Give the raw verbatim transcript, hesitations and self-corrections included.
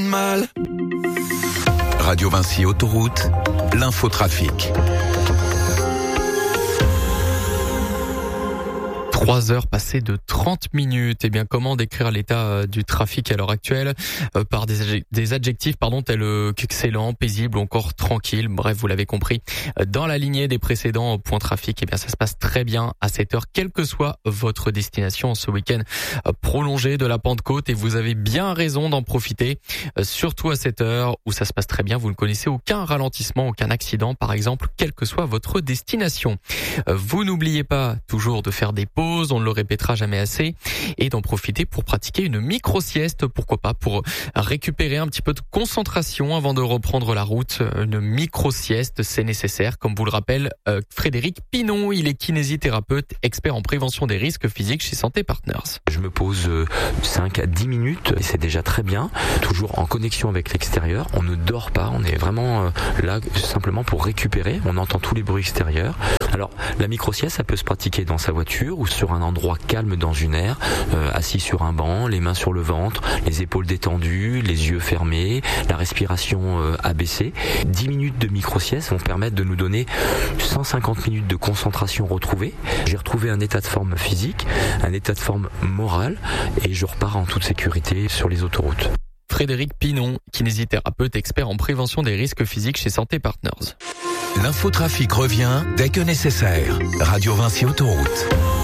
Mal. Radio Vinci Autoroute, l'infotrafic. Trois heures passées de trente minutes. Eh bien, comment décrire l'état du trafic à l'heure actuelle euh, par des, adjectifs, des adjectifs pardon, tels euh, qu'excellent, paisible ou encore tranquille. Bref, vous l'avez compris. Dans la lignée des précédents points trafic, eh bien, ça se passe très bien à cette heure, quelle que soit votre destination ce week-end euh, prolongé de la Pentecôte. Et vous avez bien raison d'en profiter, euh, surtout à cette heure où ça se passe très bien. Vous ne connaissez aucun ralentissement, aucun accident, par exemple, quelle que soit votre destination. Euh, vous n'oubliez pas toujours de faire des pauses. On ne le répétera jamais assez, et d'en profiter pour pratiquer une micro-sieste, pourquoi pas, pour récupérer un petit peu de concentration avant de reprendre la route. Une micro-sieste, c'est nécessaire, comme vous le rappelle euh, Frédéric Pinon. Il est kinésithérapeute, expert en prévention des risques physiques chez Santé Partners. Je me pose cinq à dix minutes et c'est déjà très bien, toujours en connexion avec l'extérieur. On ne dort pas, on est vraiment là simplement pour récupérer. On entend tous les bruits extérieurs. Alors, la micro-sieste, ça peut se pratiquer dans sa voiture ou sur un endroit calme dans une aire, euh, assis sur un banc, les mains sur le ventre, les épaules détendues, les yeux fermés, la respiration euh, abaissée. dix minutes de micro-sieste vont permettre de nous donner cent cinquante minutes de concentration retrouvée. J'ai retrouvé un état de forme physique, un état de forme morale et je repars en toute sécurité sur les autoroutes. Frédéric Pinon, kinésithérapeute, expert en prévention des risques physiques chez Santé Partners. L'infotrafic revient dès que nécessaire. Radio Vinci Autoroute.